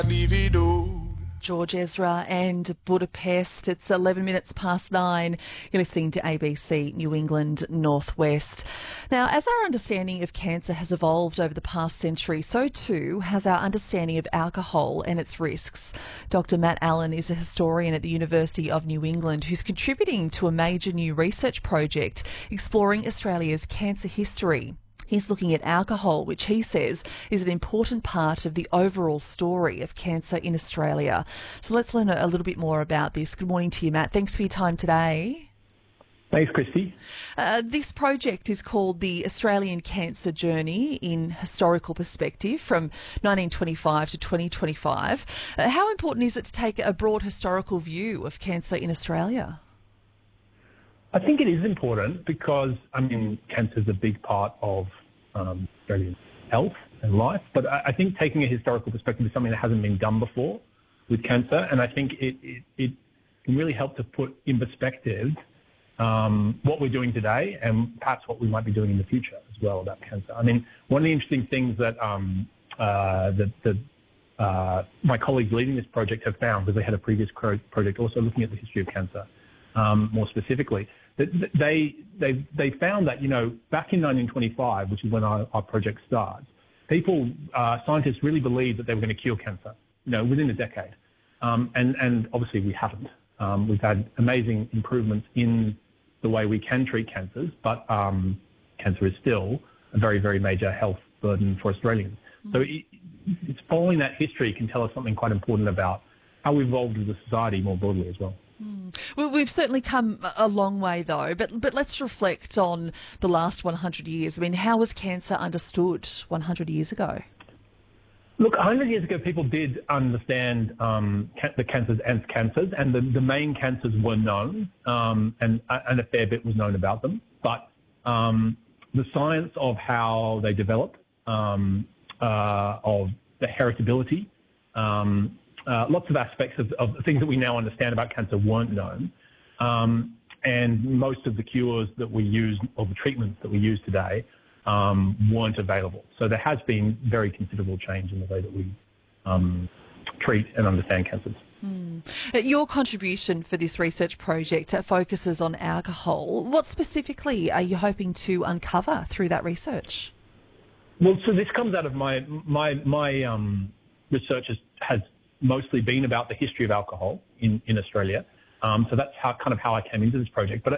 George Ezra and Budapest. It's 11 minutes past 9. You're listening to ABC New England Northwest. Now, as our understanding of cancer has evolved over the past century, so too has our understanding of alcohol and its risks. Dr. Matt Allen is a historian at the University of New England who's contributing to a major new research project exploring Australia's cancer history. He's looking at alcohol, which he says is an important part of the overall story of cancer in Australia. So let's learn a little bit more about this. Good morning to you, Matt. Thanks for your time today. Thanks, Christy. This project is called the Australian Cancer Journey in Historical Perspective from 1925 to 2025. How important is it to take a broad historical view of cancer in Australia? I think it is important because, cancer is a big part of Australian health and life, but I think taking a historical perspective is something that hasn't been done before with cancer, and I think it can really help to put in perspective what we're doing today and perhaps what we might be doing in the future as well about cancer. One of the interesting things that my colleagues leading this project have found, because they had a previous project also looking at the history of cancer more specifically, they found that, back in 1925, which is when our project starts, scientists really believed that they were going to cure cancer, within a decade. And obviously we haven't. We've had amazing improvements in the way we can treat cancers, but cancer is still a very, very major health burden for Australians. So it's following that history can tell us something quite important about how we've evolved as a society more broadly as well. Well, we've certainly come a long way, though, but let's reflect on the last 100 years. How was cancer understood 100 years ago? Look, 100 years ago, people did understand the cancers as cancers, and the main cancers were known, and a fair bit was known about them. But the science of how they develop, of the heritability, lots of aspects of things that we now understand about cancer weren't known. And most of the cures that we use, or the treatments that we use today, weren't available. So there has been very considerable change in the way that we treat and understand cancers. Your contribution for this research project focuses on alcohol. What specifically are you hoping to uncover through that research? Well, so this comes out of my research has mostly been about the history of alcohol in Australia. So that's how I came into this project. But